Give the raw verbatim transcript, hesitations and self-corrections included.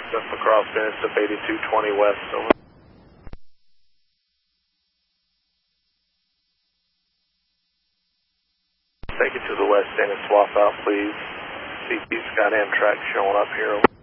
Just across Interstate eighty-two twenty west, over. Take it to the west end and swap out, please. C P Scott Amtrak showing up here.